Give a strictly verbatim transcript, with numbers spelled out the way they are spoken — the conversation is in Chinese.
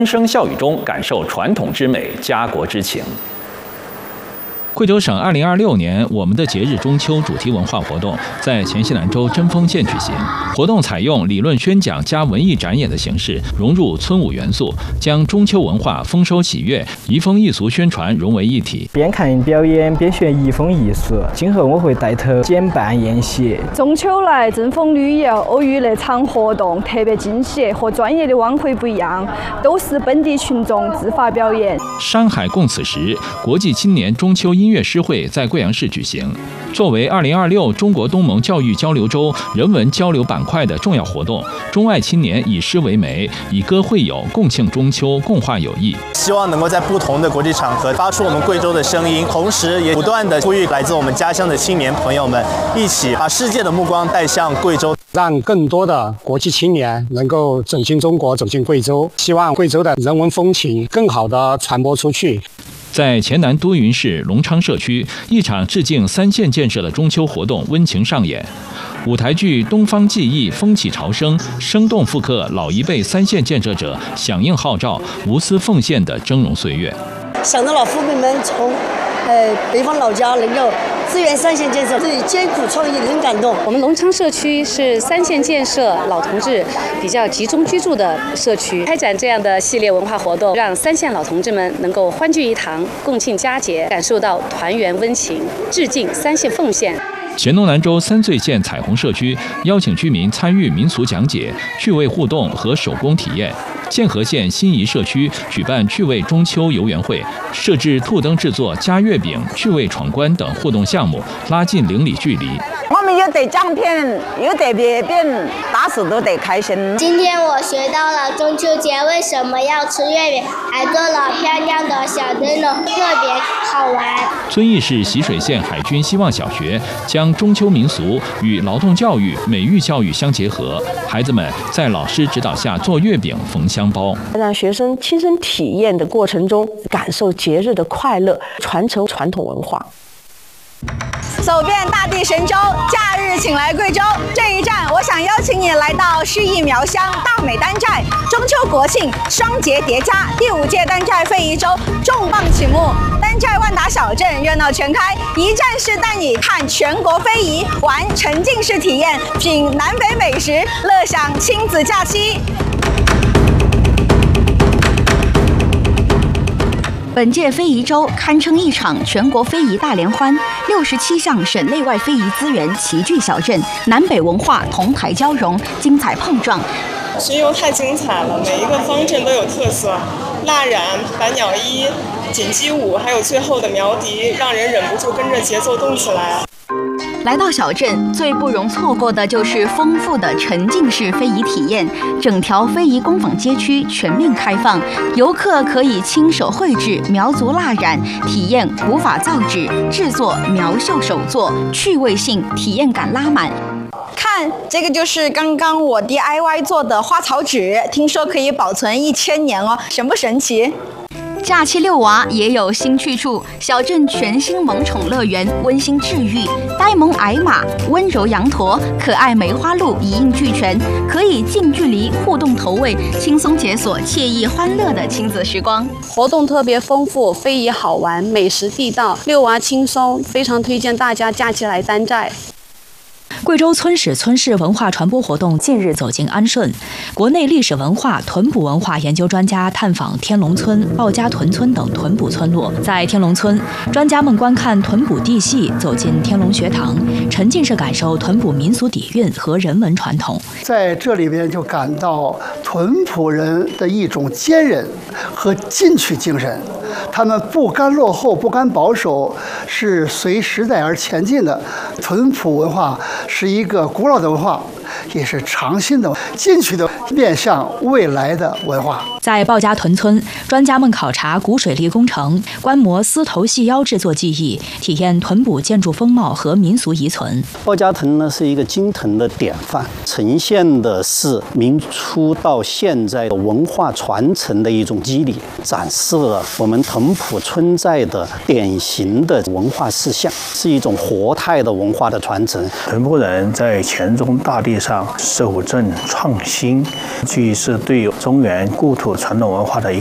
声笑语中感受传统之美、家国之情。 贵州省二零二六年我们的节日中秋主题文化活动在黔西南州针锋县举行。活动采用理论宣讲加文艺展演的形式，融入村舞元素，将中秋文化、丰收喜悦、移风易俗宣传融为一体。 边看表演边学移风易俗，今后我会带头减半宴席。 中秋来针锋旅游偶遇那场活动特别惊喜，和专业的晚会不一样，都是本地群众自发表演。 山海共此时，国际青年中秋音乐诗会在贵阳市举行。作为二零二六中国东盟教育交流周人文交流板块的重要活动，中爱青年以诗为媒，以歌会友，共庆中秋，共话友谊。 希望能够在不同的国际场合发出我们贵州的声音，同时也不断的呼吁来自我们家乡的青年朋友们，一起把世界的目光带向贵州， 让更多的国际青年能够走进中国，走进贵州。希望贵州的人文风情更好的传播出去。 在黔南都匀市隆昌社区，一场致敬三县建设的中秋活动温情上演。舞台剧《东方记忆》风起潮生，生动复刻老一辈三县建设者响应号召、无私奉献的峥嵘岁月。 想到了父辈们从呃北方老家能够支援三县建设，自己艰苦创业，很感动。 我们隆昌社区是三县建设老同志比较集中居住的社区，开展这样的系列文化活动，让三县老同志们能够欢聚一堂，共庆佳节，感受到团圆温情，致敬三县奉献。 黔东南州三岁县彩虹社区邀请居民参与民俗讲解、趣味互动和手工体验。建和县新沂社区举办趣味中秋游园会，设置兔灯制作、加月饼、趣味闯关等互动项目，拉近邻里距离。 我们有得奖品，有得月饼，大家都得开心。 今天我学到了中秋节为什么要吃月饼，还做了漂亮的小灯笼，特别好玩。 遵义市习水县海军希望小学将中秋民俗与劳动教育、美育教育相结合，孩子们在老师指导下做月饼、缝香包， 让学生亲身体验的过程中感受节日的快乐，传承传统文化。 走遍大地神州，假日请来贵州。这一站，我想邀请你来到诗意苗乡大美丹寨。中秋国庆双节叠加，第五届丹寨非遗周重磅启幕，丹寨万达小镇热闹全开，一站式带你看全国非遗，玩沉浸式体验，品南北美食，乐享亲子假期。 本届非遗周堪称一场全国非遗大联欢，六十七项省内外非遗资源齐聚小镇，南北文化同台交融，精彩碰撞。 巡游太精彩了，每一个方阵都有特色，蜡染、百鸟衣、锦鸡舞，还有最后的苗笛，让人忍不住跟着节奏动起来。 来到小镇，最不容错过的就是丰富的沉浸式非遗体验。整条非遗工坊街区全面开放，游客可以亲手绘制苗族蜡染，体验古法造纸、制作苗绣手作，趣味性、体验感拉满。 看，这个就是刚刚我 D I Y 做的花草纸，听说可以保存一千年哦，神不神奇？ 假期遛娃也有新去处，小镇全新萌宠乐园温馨治愈，呆萌矮马、温柔羊驼、可爱梅花鹿一应俱全，可以近距离互动投喂，轻松解锁惬意欢乐的亲子时光。 活动特别丰富，非遗好玩，美食地道，遛娃轻松，非常推荐大家假期来丹寨。 贵州村史村市文化传播活动近日走进安顺，国内历史文化、屯捕文化研究专家探访天龙村、鲍家屯村等屯捕村落。在天龙村，专家们观看屯捕地系，走进天龙学堂，沉浸式感受屯捕民俗底蕴和人文传统。 在这里边就感到屯捕人的一种坚韧和进取精神，他们不甘落后、不甘保守，是随时代而前进的。屯捕文化是一个古老的文化，也是长新的、进取的、面向未来的文化。 在鲍家屯村，专家们考察古水利工程，观摩丝头细腰制作技艺，体验屯捕建筑风貌和民俗遗存。 鲍家屯呢是一个金屯的典范，呈现的是明初到现在的文化传承的一种肌理，展示了我们屯捕村寨的典型的文化事项，是一种活态的文化的传承。 屯捕人在黔中大地上守正创新，既是对中原故土传统文化的一